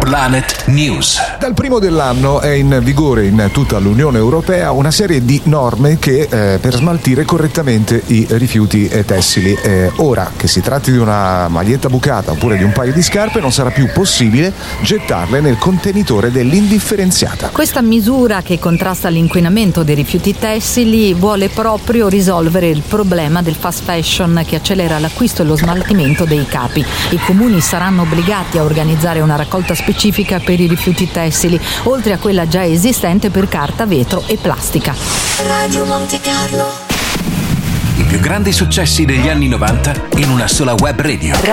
Planet News. Dal primo dell'anno è in vigore in tutta l'Unione Europea una serie di norme che per smaltire correttamente i rifiuti tessili. Ora, che si tratti di una maglietta bucata oppure di un paio di scarpe, non sarà più possibile gettarle nel contenitore dell'indifferenziata. Questa misura, che contrasta l'inquinamento dei rifiuti tessili, vuole proprio risolvere il problema del fast fashion che accelera l'acquisto e lo smaltimento dei capi. I comuni saranno obbligati a organizzare una raccolta specifica per i rifiuti tessili, oltre a quella già esistente per carta, vetro e plastica. Radio Monte Carlo. I più grandi successi degli anni 90 in una sola web radio.